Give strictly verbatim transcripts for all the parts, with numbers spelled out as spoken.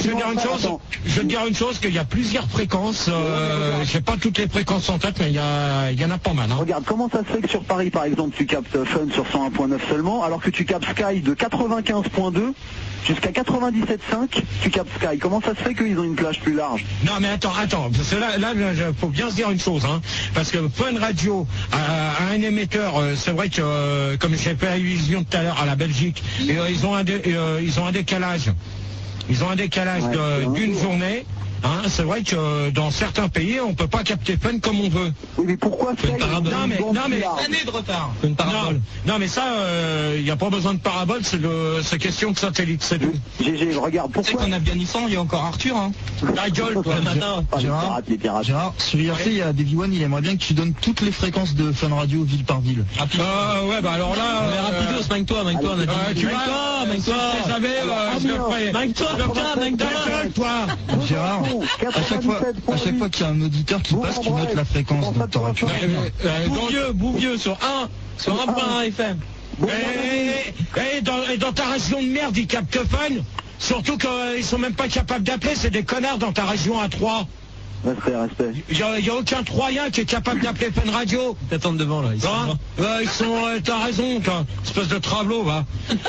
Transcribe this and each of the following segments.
Je vais dire une chose, je vais dire une chose, qu'il y a plusieurs fréquences, euh, j'ai pas toutes les fréquences en tête, mais il y, a, il y en a pas mal. Hein. Regarde, comment ça se fait que sur Paris, par exemple, tu captes Fun sur cent un point neuf seulement, alors que tu captes Sky de quatre-vingt-quinze point deux jusqu'à quatre-vingt-dix-sept point cinq, tu captes Sky. Comment ça se fait qu'ils ont une plage plus large? Non mais attends, attends, parce que là, là, il faut bien se dire une chose, hein, parce que Fun Radio a, a un émetteur, euh, c'est vrai que, euh, comme j'ai fait allusion tout à l'heure à la Belgique, et, euh, ils, ont un dé, euh, ils ont un décalage. Ils ont un décalage ouais, d'une journée. Hein, c'est vrai que dans certains pays, on peut pas capter Fun comme on veut. Oui, mais pourquoi une parabole? Non mais, non mais année de retard. Une parabole. Non, non mais ça, il euh, n'y a pas besoin de parabole, c'est le, c'est question de satellite, c'est tout. G G, regarde, pourquoi? Tu sais qu'en Afghanistan, il y a encore Arthur, hein. La gueule, toi, le matin. Gérard, Gérard, sur I R C, il y a Davy One, il aimerait bien que tu donnes toutes les fréquences de Fun Radio ville par ville. Euh, ouais, bah alors là. Mais rapidos, manque-toi, manque-toi, on a dit. Manque-toi, manque-toi. Si j'avais, je le ferais. Manque-toi, manque-toi. Gérard, à chaque fois, à chaque fois qu'il y a un auditeur qui passe, qui note la fréquence, donc t'aurais pu. Bouvieux, Bouvieux, sur un, sur un point un F M. Et dans, et dans ta région de merde, ils captent Fun. Surtout qu'ils sont même pas capables d'appeler, c'est des connards dans ta région à Troyes. Respect, respect. Il n'y a, a aucun Troyen qui est capable d'appeler Fun Radio. T'attends devant là. Ils sont, hein euh, ils sont euh, t'as raison, t'as espèce de travelot, va.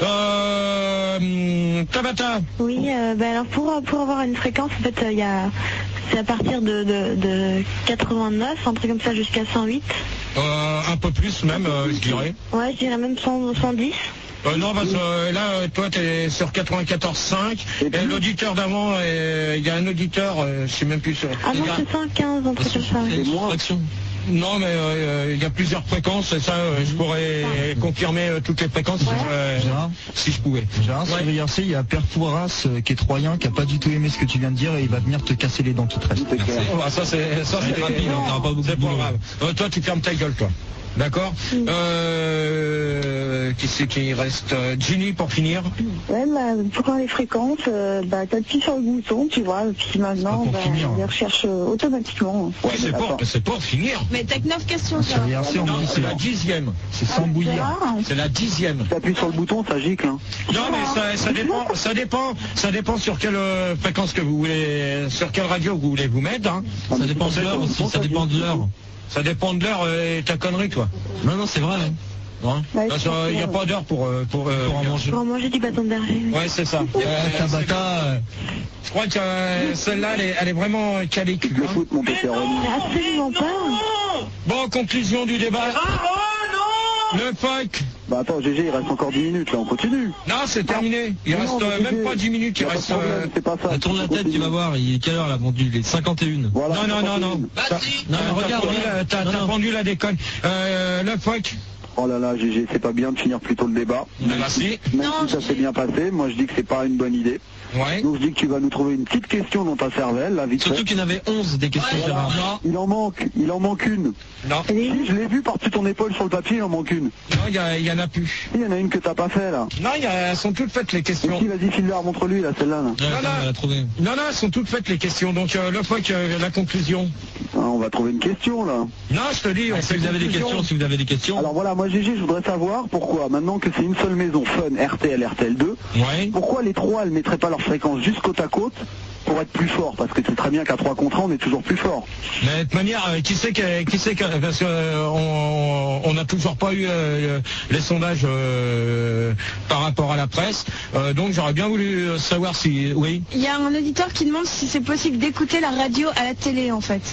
Euh, Tabata. Oui, euh, bah alors pour, pour avoir une fréquence, en fait, il y a, c'est à partir de, de, de quatre-vingt-neuf, un truc comme ça, jusqu'à cent huit. Euh, un peu plus même, euh, je dirais. Ouais, je dirais même cent, cent dix. Euh, non, parce que euh, là, euh, toi, t'es sur quatre-vingt-quatorze virgule cinq. Et, et l'auditeur d'avant, il y a un auditeur, euh, je sais même plus sur... Ah non, c'est cent quinze, un truc comme ça. C'est moins. Non, mais il euh, y a plusieurs fréquences, et ça, euh, je pourrais ah. confirmer euh, toutes les fréquences ouais. euh, si je pouvais. Gérard, sur I R C, il y a Père Fouras, euh, qui est troyen, qui a pas du tout aimé ce que tu viens de dire, et il va venir te casser les dents qui te restent. Ah, ça, c'est rapide, on n'aura pas beaucoup de boulot. Euh, toi, tu fermes ta gueule, toi. D'accord. Mm. Euh, qui c'est qui reste? Ginny, pour finir. Ouais, bah, pour les fréquences, euh, bah, t'appuies sur le bouton, tu vois, et puis maintenant, bah, finir, il recherche euh, automatiquement. Ouais, c'est pour, c'est pour finir. Mais t'as que neuf questions, ça. C'est la dixième. C'est sans bouillir. C'est la dixième. T'appuies sur le bouton, ça gicle, hein. Non, mais ça, ça dépend, ça dépend, ça dépend sur quelle euh, fréquence que vous voulez, sur quelle radio vous voulez vous mettre, hein. Ça dépend de l'heure aussi, ça dépend de l'heure. Ça dépend de l'heure et ta connerie, toi. Non, non, c'est vrai. Hein ouais, il n'y a pas d'heure pour, pour, euh, pour en manger. Pour en manger du bâton de berger. Oui. Ouais, c'est ça. euh, Tabata, euh... je crois que euh, celle-là, elle, elle est vraiment calée. Tu le foot, mon pépéroni. Absolument pas. Bon, conclusion du débat. Oh non. Le F O C. Bah attends, G G, il reste encore dix minutes, là, on continue. Non, c'est terminé. Il non, reste non, euh, même pas dix minutes, il reste... Euh... C'est pas ça. Tourne la tête, tu vas voir, il est quelle heure, la pendule? Il est cinquante et une. Voilà, non, non, non, non. Bah si. Non, mais regarde, t'as pendu la déconne. Euh, le F O C. Oh là là, G G, c'est pas bien de finir plus tôt le débat. Merci. Même non, si ça s'est bien passé, moi je dis que c'est pas une bonne idée. Ouais. Donc je dis que tu vas nous trouver une petite question dans ta cervelle, là, vite fait. Surtout qu'il y en avait onze des questions, ouais, Gérard. Non. Il en manque, il en manque une. Non. Si, je l'ai vu par-dessus ton épaule sur le papier, il en manque une. Non, il y, y en a plus. Il y en a une que t'as pas fait, là. Non, y a, elles sont toutes faites, les questions. Si, vas-y, file-leur, montre-lui, là, celle-là. Là. Ouais, non, non, elle a trouvé. Non, non, elles sont toutes faites, les questions. Donc, euh, le F O C, euh, la conclusion. Ah, on va trouver une question, là. Non, je te dis, on ah, si vous avez des questions, si vous avez des questions. Alors voilà, moi, G G, je voudrais savoir pourquoi, maintenant que c'est une seule maison, Fun, R T L, R T L deux, ouais. Pourquoi les trois, elles mettraient pas leur fréquence juste côte à côte pour être plus fort? Parce que c'est très bien qu'à trois contre un, on est toujours plus fort. Mais de toute manière, euh, qui sait que, qui sait que, parce qu'on euh, on n'a toujours pas eu euh, les sondages euh, par rapport à la presse, euh, donc j'aurais bien voulu savoir si, oui. Il y a un auditeur qui demande si c'est possible d'écouter la radio à la télé, en fait.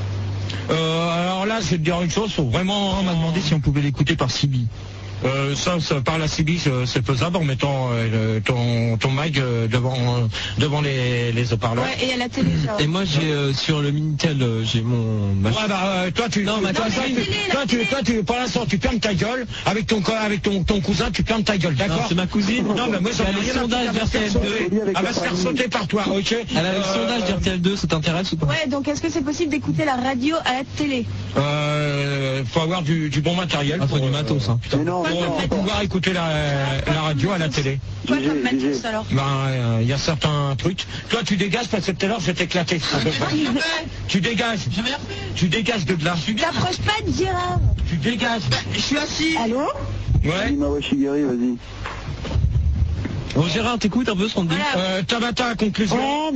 Euh, alors là, je vais te dire une chose, faut vraiment... On m'a demandé si on pouvait l'écouter par C B. Euh, ça, ça, par la C B, c'est faisable en mettant euh, ton, ton mic euh, devant, euh, devant les, les haut-parleurs. Ouais, et à la télé, ça. Et moi, j'ai euh, sur le Minitel, euh, j'ai mon... Ouais, bah, euh, toi, tu... Non, toi, toi, télé, tu, toi, tu, toi, tu, pour l'instant, tu fermes ta gueule. Avec ton, avec ton, ton cousin, tu fermes ta gueule, d'accord? C'est ma cousine. Non, mais moi, j'en ai rien à sondage d'R T L deux. Elle va se faire sauter par toi, ok? Elle a le sondage d'R T L deux, ça t'intéresse ou pas? Ouais, donc est-ce que c'est possible d'écouter la radio à la télé? Euh, faut avoir du, du bon matériel. Ah, faut du matos, hein, putain. Mais non, pour, non, pour non, pouvoir écouter la, la radio à la télé. Quoi comme matos, alors? Ben, il euh, y a certains trucs. Toi, tu dégages parce que tout à l'heure, je vais t'éclater. Tu dégages. Tu dégages de là. T'approches pas de Gérard. Tu dégages. Je suis assis. Allô? Ouais. Mawashigiri, vas-y. Bon, Gérard, t'écoutes un peu ce qu'on te dit? Euh, Tabata, conclusion.